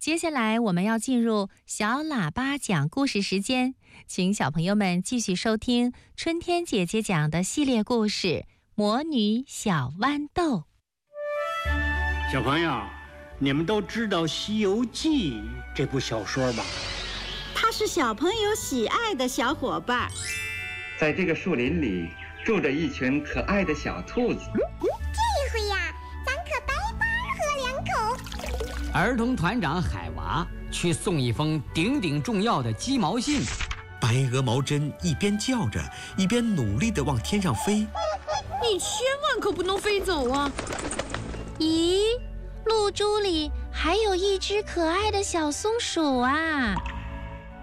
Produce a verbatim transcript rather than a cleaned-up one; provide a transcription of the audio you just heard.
接下来我们要进入小喇叭讲故事时间，请小朋友们继续收听春天姐姐讲的系列故事《魔女小豌豆》。 小朋友，你们都知道《西游记》这部小说吧？ 它是小朋友喜爱的小伙伴。 在这个树林里住着一群可爱的小兔子。 这回呀，咱可白白喝两口。 儿童团长海娃去送一封顶顶重要的鸡毛信。 白鹅毛针一边叫着，一边努力地往天上飞。 你千万可不能飞走啊！ 咦，露珠里还有一只可爱的小松鼠啊！